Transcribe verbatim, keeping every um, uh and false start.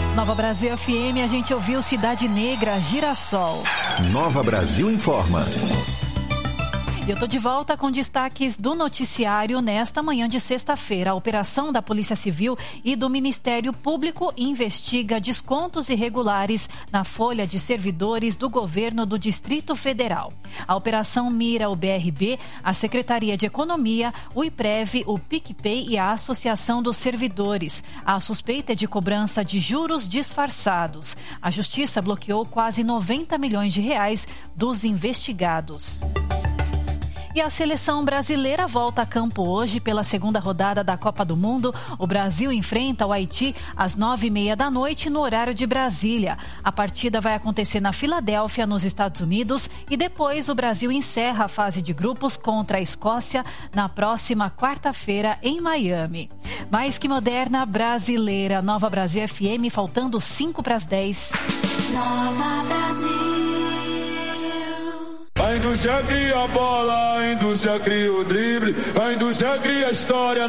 Nova Brasil F M, a gente ouviu Cidade Negra, Girassol. Nova Brasil informa. Eu estou de volta com destaques do noticiário nesta manhã de sexta-feira. A operação da Polícia Civil e do Ministério Público investiga descontos irregulares na folha de servidores do governo do Distrito Federal. A operação mira o B R B, a Secretaria de Economia, o IPREV, o PicPay e a Associação dos Servidores. A suspeita é de cobrança de juros disfarçados. A Justiça bloqueou quase noventa milhões de reais dos investigados. E a seleção brasileira volta a campo hoje pela segunda rodada da Copa do Mundo. O Brasil enfrenta o Haiti às nove e meia da noite no horário de Brasília. A partida vai acontecer na Filadélfia, nos Estados Unidos, e depois o Brasil encerra a fase de grupos contra a Escócia na próxima quarta-feira em Miami. Mais que moderna brasileira, Nova Brasil F M, faltando cinco para as dez. Nova Brasil. A indústria cria a bola, a indústria cria o drible, a indústria cria a história.